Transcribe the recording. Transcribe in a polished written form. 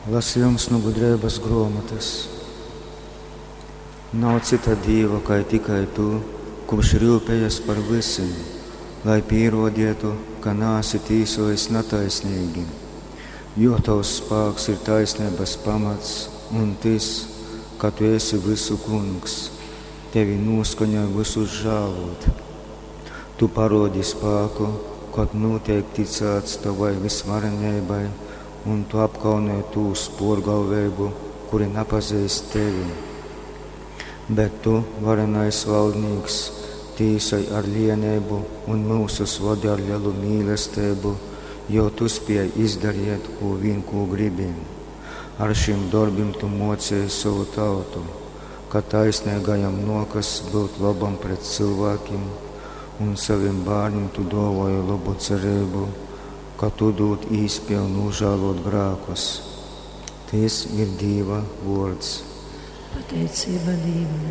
Lasījums no gudrības grāmatas. Nav cita dieva, kā tikai tu, kurš rūpējas par visiem, lai pierādītu, ka neesi tīsojis netaisnīgi. Jo tavs spēks ir taisnības pamats un tas, ka tu esi visu kungs, tevi noskaņo visus žēlot. Tu parādi spēku, kad notiek ticēts tavai visvarenībai, un tu apkaunē tū sporgalvēbu, kuri nepazīst tevi. Bet tu, varenais valdnieks, tīsai ar lienību un mūsus vadi ar lielu mīlestību, jo tu spēj izdarīt, ko vien ko gribi. Ar šiem darbiem tu mocēji savu tautu, ka taisnīgajam nokas būt labam pret cilvēkiem, un saviem bērniem tu dāvāji labu cerību, ka tu dod īspēju nožēlot grēkus. Tas ir Dieva vārds. Pateicība Dievam.